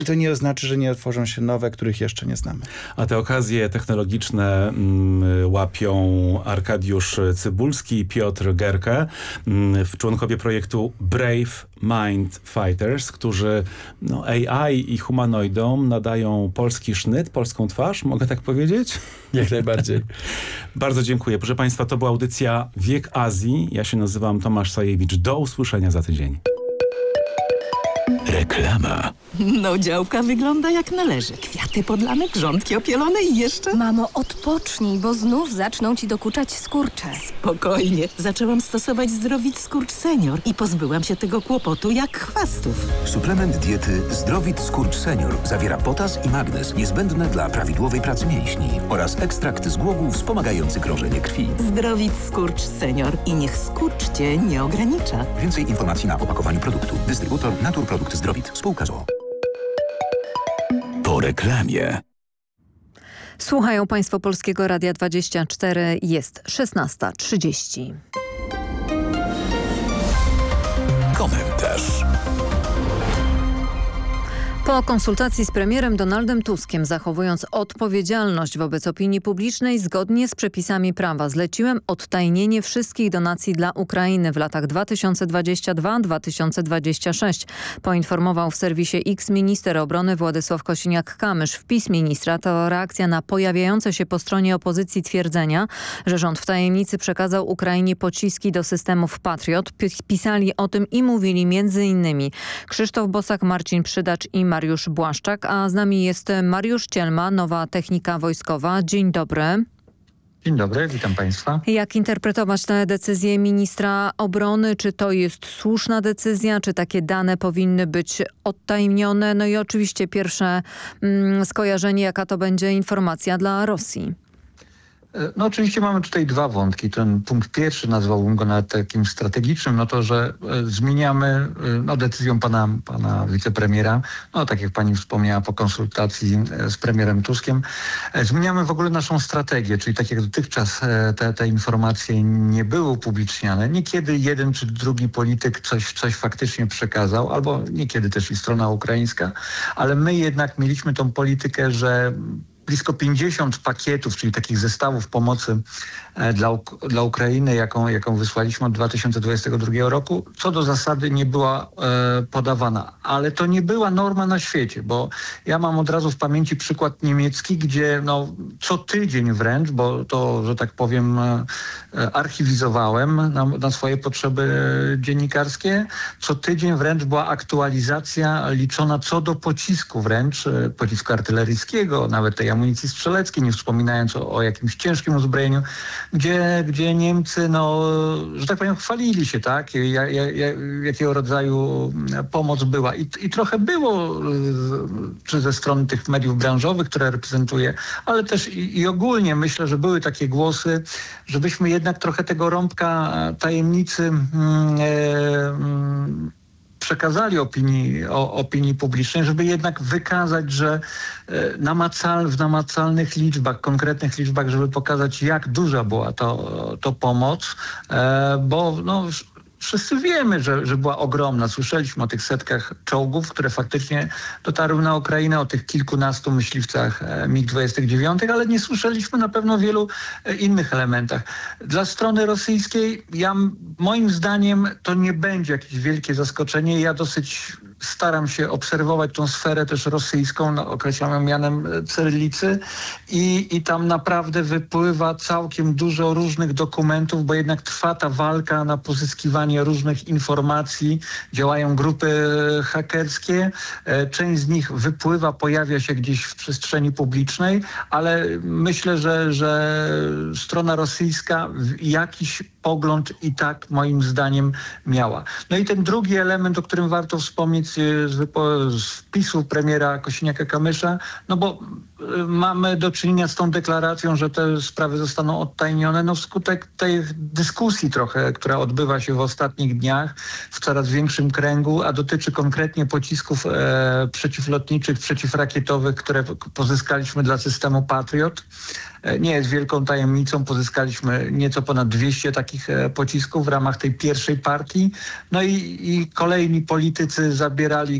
I to nie oznacza, że nie otworzą się nowe, których jeszcze nie znamy. A te okazje technologiczne łapią Arkadiusz Cybulski i Piotr Gerke, członkowie projektu Brave Mind Fighters, którzy AI i humanoidom nadają polski sznyt, polską twarz, mogę tak powiedzieć? Jak najbardziej. Bardzo dziękuję. Proszę Państwa, to była audycja Wiek Azji. Ja się nazywam Tomasz Sajewicz. Do usłyszenia za tydzień. Reklama. No, działka wygląda jak należy. Kwiaty podlane, grządki opielone i jeszcze... Mamo, odpocznij, bo znów zaczną ci dokuczać skurcze. Spokojnie. Zaczęłam stosować Zdrowit Skurcz Senior i pozbyłam się tego kłopotu jak chwastów. Suplement diety Zdrowit Skurcz Senior zawiera potas i magnez niezbędne dla prawidłowej pracy mięśni oraz ekstrakt z głogów wspomagający krążenie krwi. Zdrowit Skurcz Senior i niech skurcz cię nie ogranicza. Więcej informacji na opakowaniu produktu. Dystrybutor Naturprodukt Zdrowit. Spółka z o.o. Po reklamie. Słuchają Państwo Polskiego Radia 24. Jest 16:30. Komentarz. Po konsultacji z premierem Donaldem Tuskiem, zachowując odpowiedzialność wobec opinii publicznej zgodnie z przepisami prawa, zleciłem odtajnienie wszystkich donacji dla Ukrainy w latach 2022-2026. Poinformował w serwisie X minister obrony Władysław Kosiniak-Kamysz. Wpis ministra to reakcja na pojawiające się po stronie opozycji twierdzenia, że rząd w tajemnicy przekazał Ukrainie pociski do systemów Patriot. Pisali o tym i mówili m.in. Krzysztof Bosak, Marcin Przydacz i Mariusz Błaszczak, a z nami jest Mariusz Cielma, Nowa Technika Wojskowa. Dzień dobry. Dzień dobry, witam Państwa. Jak interpretować tę decyzję ministra obrony? Czy to jest słuszna decyzja? Czy takie dane powinny być odtajnione? No i oczywiście pierwsze skojarzenie, jaka to będzie informacja dla Rosji. No oczywiście mamy tutaj dwa wątki. Ten punkt pierwszy, nazwałbym go nawet takim strategicznym, no to, że zmieniamy decyzją pana wicepremiera, tak jak pani wspomniała po konsultacji z premierem Tuskiem, zmieniamy w ogóle naszą strategię, czyli tak jak dotychczas te informacje nie były upubliczniane. Niekiedy jeden czy drugi polityk coś faktycznie przekazał, albo niekiedy też i strona ukraińska, ale my jednak mieliśmy tą politykę, że blisko 50 pakietów, czyli takich zestawów pomocy dla Ukrainy, jaką wysłaliśmy od 2022 roku, co do zasady nie była podawana. Ale to nie była norma na świecie, bo ja mam od razu w pamięci przykład niemiecki, gdzie co tydzień wręcz, bo to, że tak powiem, archiwizowałem na swoje potrzeby dziennikarskie, co tydzień wręcz była aktualizacja liczona co do pocisku wręcz, pocisku artyleryjskiego, nawet tej amunicji strzeleckiej, nie wspominając o jakimś ciężkim uzbrojeniu, gdzie Niemcy, że tak powiem, chwalili się, tak, jakiego rodzaju pomoc była. I trochę było, czy ze strony tych mediów branżowych, które reprezentuję, ale też i ogólnie myślę, że były takie głosy, żebyśmy jednak trochę tego rąbka tajemnicy przekazali opinii publicznej, żeby jednak wykazać, że w namacalnych liczbach, konkretnych liczbach, żeby pokazać, jak duża była to pomoc, bo wszyscy wiemy, że była ogromna. Słyszeliśmy o tych setkach czołgów, które faktycznie dotarły na Ukrainę, o tych kilkunastu myśliwcach MiG-29, ale nie słyszeliśmy na pewno o wielu innych elementach. Dla strony rosyjskiej, moim zdaniem, to nie będzie jakieś wielkie zaskoczenie. Ja dosyć staram się obserwować tą sferę też rosyjską, określaną mianem cyrylicy i tam naprawdę wypływa całkiem dużo różnych dokumentów, bo jednak trwa ta walka na pozyskiwanie różnych informacji, działają grupy hakerskie, część z nich wypływa, pojawia się gdzieś w przestrzeni publicznej, ale myślę, że strona rosyjska jakiś pogląd i tak moim zdaniem miała. No i ten drugi element, o którym warto wspomnieć z wpisu premiera Kosiniaka-Kamysza, bo mamy do czynienia z tą deklaracją, że te sprawy zostaną odtajnione, wskutek tej dyskusji trochę, która odbywa się w ostatnich dniach w coraz większym kręgu, a dotyczy konkretnie pocisków przeciwlotniczych, przeciwrakietowych, które pozyskaliśmy dla systemu Patriot. Nie jest wielką tajemnicą, pozyskaliśmy nieco ponad 200 takich pocisków w ramach tej pierwszej partii. No i kolejni politycy zabierali